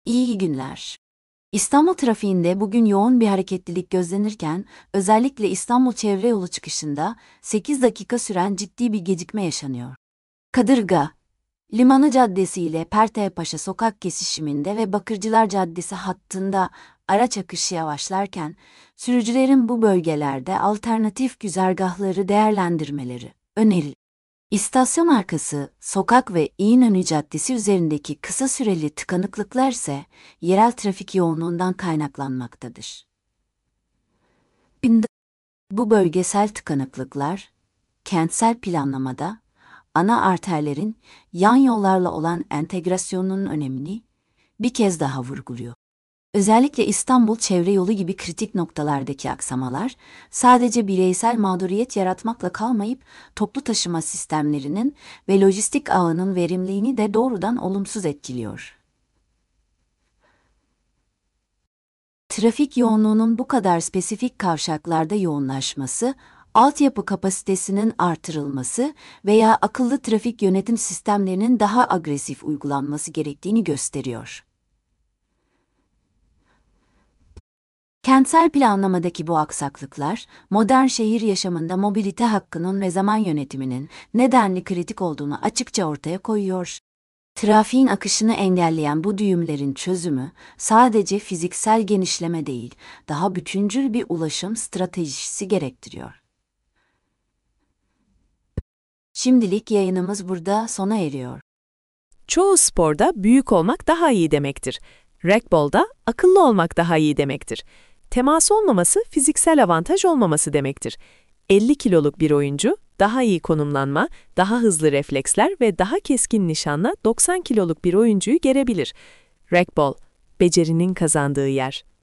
İyi günler. İstanbul trafiğinde bugün yoğun bir hareketlilik gözlenirken, özellikle İstanbul Çevre Yolu çıkışında 8 dakika süren ciddi bir gecikme yaşanıyor. Kadırga, Limanı Caddesi ile Pertepeşa sokak kesişiminde ve Bakırcılar Caddesi hattında araç akışı yavaşlarken, sürücülerin bu bölgelerde alternatif güzergahları değerlendirmeleri önerilir. İstasyon arkası, sokak ve İnönü Caddesi üzerindeki kısa süreli tıkanıklıklar ise yerel trafik yoğunluğundan kaynaklanmaktadır. Bu bölgesel tıkanıklıklar, kentsel planlamada ana arterlerin yan yollarla olan entegrasyonunun önemini bir kez daha vurguluyor. Özellikle İstanbul Çevre Yolu gibi kritik noktalardaki aksamalar, sadece bireysel mağduriyet yaratmakla kalmayıp, toplu taşıma sistemlerinin ve lojistik ağının verimliliğini de doğrudan olumsuz etkiliyor. Trafik yoğunluğunun bu kadar spesifik kavşaklarda yoğunlaşması, altyapı kapasitesinin artırılması veya akıllı trafik yönetim sistemlerinin daha agresif uygulanması gerektiğini gösteriyor. Kentsel planlamadaki bu aksaklıklar, modern şehir yaşamında mobilite hakkının ve zaman yönetiminin nedenli kritik olduğunu açıkça ortaya koyuyor. Trafiğin akışını engelleyen bu düğümlerin çözümü, sadece fiziksel genişleme değil, daha bütüncül bir ulaşım stratejisi gerektiriyor. Şimdilik yayınımız burada sona eriyor. Çoğu sporda büyük olmak daha iyi demektir. Racquetball'da akıllı olmak daha iyi demektir. Temas olmaması fiziksel avantaj olmaması demektir. 50 kiloluk bir oyuncu daha iyi konumlanma, daha hızlı refleksler ve daha keskin nişanla 90 kiloluk bir oyuncuyu gerebilir. Racquetball, becerinin kazandığı yer.